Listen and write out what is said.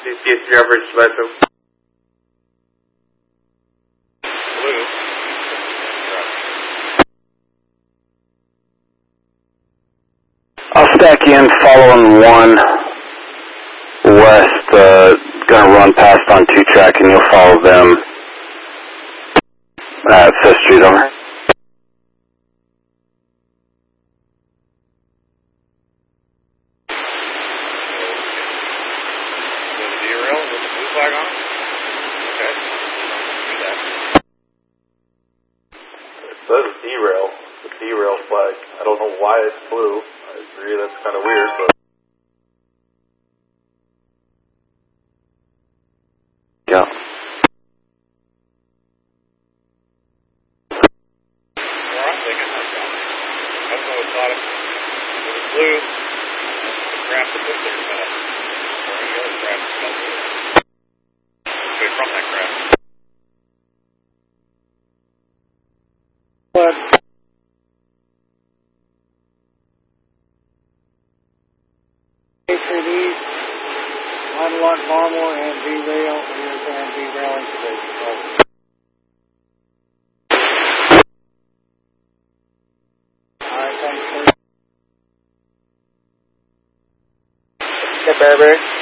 CCS Jeffers, Metro. Blue. I'll stack in following 1 west, gonna run past on 2 track and you'll follow them at 5th Street, over. Derail with the blue flag on? Okay. Do that. It says derail, the derail flag. I don't know why it's blue. I agree, that's kind of weird, but. Yeah. Where I'm thinking that's on. That's what I thought it was blue. The crap that was there fell. Or any other crap that fell through. Okay, from that crap. What? Patriot East, unlock Barmore and derail, and derailing station. Alright, thanks, sir. Burberry.